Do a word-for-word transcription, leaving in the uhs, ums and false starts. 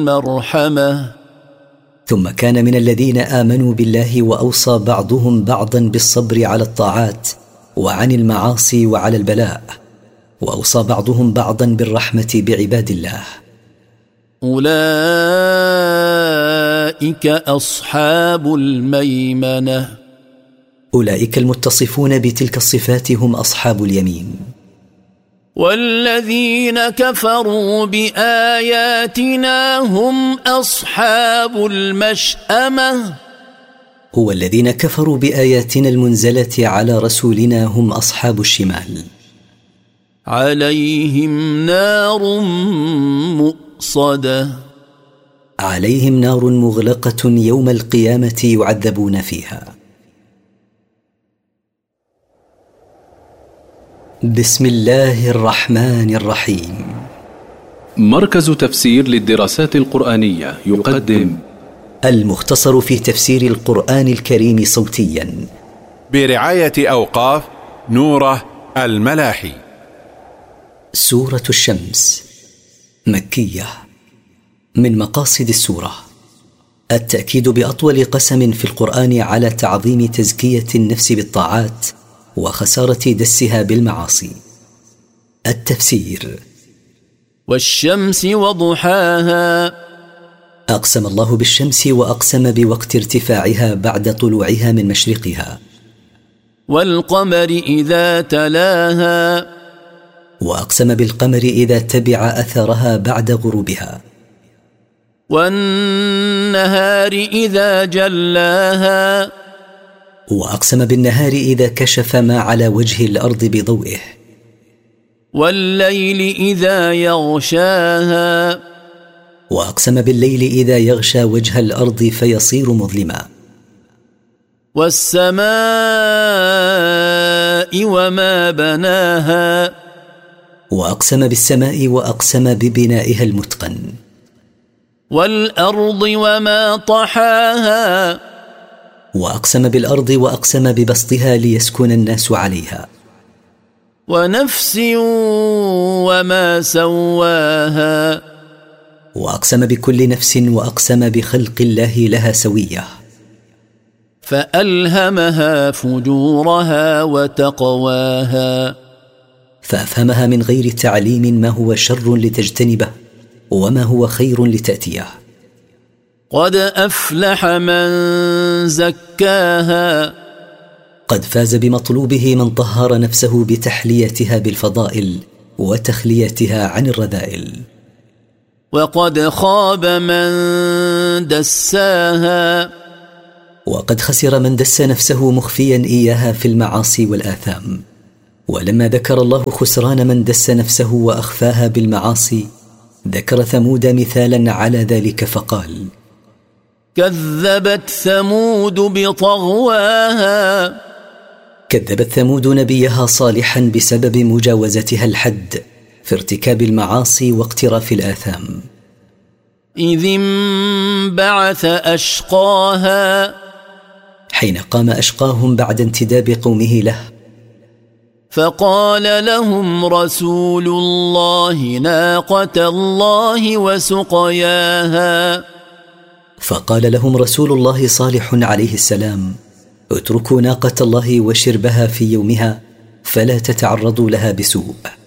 مرحمة. ثم كان من الذين آمنوا بالله وأوصى بعضهم بعضا بالصبر على الطاعات وعن المعاصي وعلى البلاء، وأوصى بعضهم بعضا بالرحمة بعباد الله. أولئك أصحاب الميمنة. أولئك المتصفون بتلك الصفات هم أصحاب اليمين. والذين كفروا بآياتنا هم أصحاب المشأمة. هو الذين كفروا بآياتنا المنزلة على رسولنا هم أصحاب الشمال. عليهم نار مؤصدة. عليهم نار مغلقة يوم القيامة يعذبون فيها. بسم الله الرحمن الرحيم. مركز تفسير للدراسات القرآنية يقدم المختصر في تفسير القرآن الكريم صوتيا برعاية أوقاف نوره الملاحي. سورة الشمس مكية. من مقاصد السورة التأكيد بأطول قسم في القرآن على تعظيم تزكية النفس بالطاعات وخسارة دسها بالمعاصي. التفسير. والشمس وضحاها. أقسم الله بالشمس وأقسم بوقت ارتفاعها بعد طلوعها من مشرقها. والقمر إذا تلاها. وأقسم بالقمر إذا تبع أثرها بعد غروبها. والنهار إذا جلاها. وأقسم بالنهار إذا كشف ما على وجه الأرض بضوئه. والليل إذا يغشاها. وأقسم بالليل إذا يغشى وجه الأرض فيصير مظلما. والسماء وما بناها. وأقسم بالسماء وأقسم ببنائها المتقن. والأرض وما طحاها. وأقسم بالأرض وأقسم ببسطها ليسكن الناس عليها. ونفس وما سواها. وأقسم بكل نفس وأقسم بخلق الله لها سوية. فألهمها فجورها وتقواها. فأفهمها من غير تعليم ما هو شر لتجتنبه وما هو خير لتأتيه. قد أفلح من زكاها. قد فاز بمطلوبه من طهر نفسه بتحليتها بالفضائل وتخليتها عن الرذائل. وقد خاب من دساها. وقد خسر من دس نفسه مخفيا إياها في المعاصي والآثام. ولما ذكر الله خسران من دس نفسه وأخفاها بالمعاصي ذكر ثمود مثالا على ذلك فقال: كذبت ثمود بطغواها. كذبت ثمود نبيها صالحا بسبب مجاوزتها الحد في ارتكاب المعاصي واقتراف الآثام. إذ انبعث أشقاها. حين قام أشقاهم بعد انتداب قومه له. فقال لهم رسول الله ناقة الله وسقياها. فقال لهم رسول الله صالح عليه السلام: اتركوا ناقة الله وشربها في يومها فلا تتعرضوا لها بسوء.